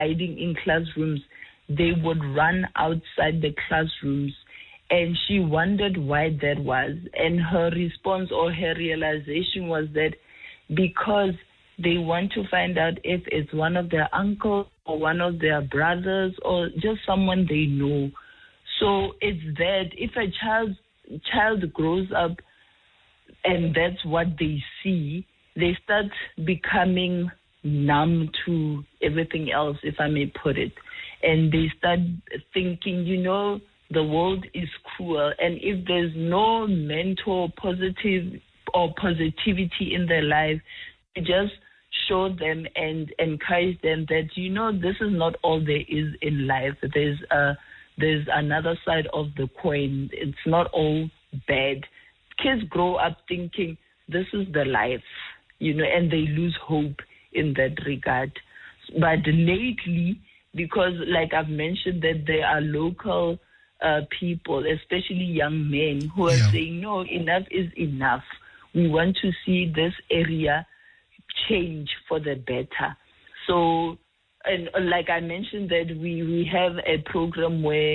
hiding in classrooms, they would run outside the classrooms. And she wondered why that was. And her response or her realization was that because they want to find out if it's one of their uncles or one of their brothers or just someone they know. So it's that if a child grows up and that's what they see, they start becoming numb to everything else, if I may put it. And they start thinking, the world is cruel. And if there's no mentor positive or positivity in their life, just show them and encourage them that, this is not all there is in life. There's another side of the coin. It's not all bad. Kids grow up thinking this is the life, and they lose hope in that regard. But lately, because like I've mentioned that there are local people, especially young men, who are saying, no, enough is enough. We want to see this area change for the better. So, and like I mentioned that we have a program where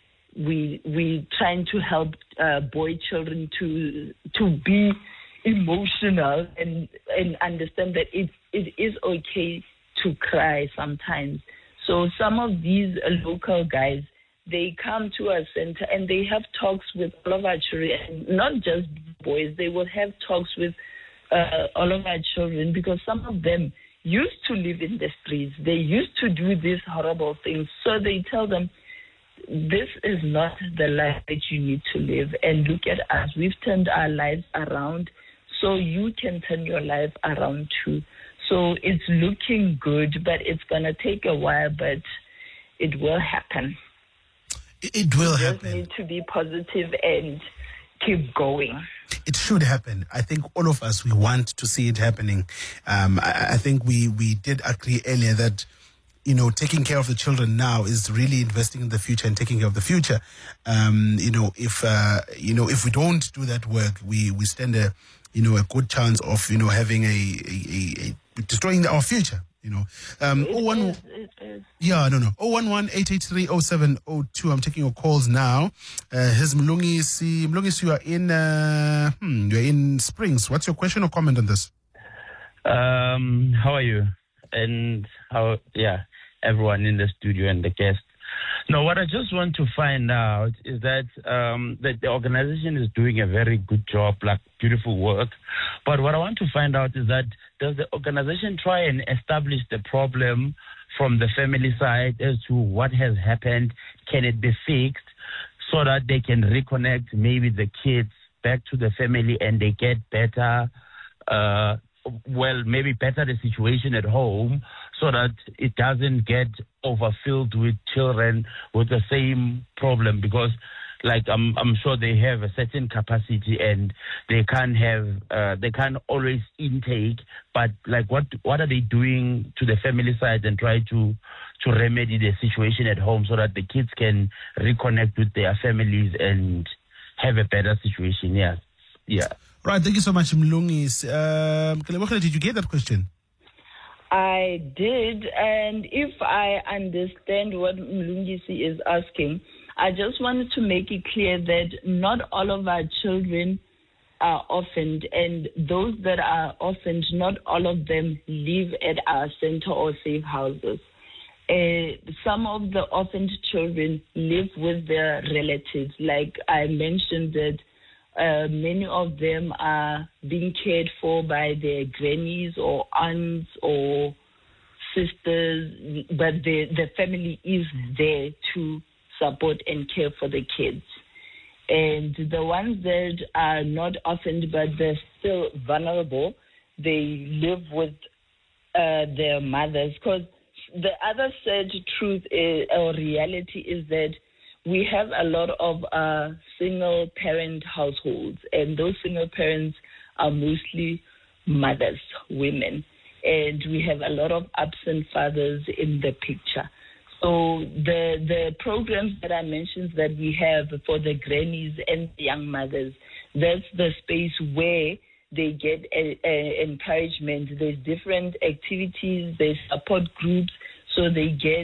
we trying to help boy children to be emotional and understand that it is okay to cry sometimes. So some of these local guys, they come to our center and they have talks with all of our children, not just boys. They will have talks with all of our children because some of them used to live in the streets. They used to do these horrible things. So they tell them, this is not the life that you need to live. And look at us. We've turned our lives around, so you can turn your life around too. So it's looking good, but it's going to take a while, but it will happen. It will happen. You just need to be positive and keep going. It should happen. I think all of us, we want to see it happening. I think we did agree earlier that, taking care of the children now is really investing in the future and taking care of the future. If we don't do that work, we stand a good chance of, having a destroying our future. 011 883 0702. I'm taking your calls now. Here's Mlungisi. Mlungisi, you are in Springs. What's your question or comment on this? How are you? And everyone in the studio and the guests. No, what I just want to find out is that that the organization is doing a very good job, like beautiful work. But what I want to find out is that does the organization try and establish the problem from the family side as to what has happened? Can it be fixed so that they can reconnect maybe the kids back to the family and they get better, maybe better the situation at home so that it doesn't get overfilled with children with the same problem? Because I'm sure they have a certain capacity and they can't always intake, but what are they doing to the family side and try to remedy the situation at home so that the kids can reconnect with their families and have a better situation? Yeah. Right, thank you so much, Mlungis. Did you get that question? I did, and if I understand what Mlungisi is asking, I just wanted to make it clear that not all of our children are orphaned, and those that are orphaned, not all of them live at our center or safe houses. Some of the orphaned children live with their relatives. Like I mentioned that many of them are being cared for by their grannies or aunts or sisters, but the family is there to support and care for the kids. And the ones that are not orphaned but they're still vulnerable, they live with their mothers. Because the other sad truth or reality is that we have a lot of single parent households, and those single parents are mostly mothers, women, and we have a lot of absent fathers in the picture. So the programs that I mentioned that we have for the grannies and the young mothers, that's the space where they get encouragement. There's different activities, there's support groups, so they get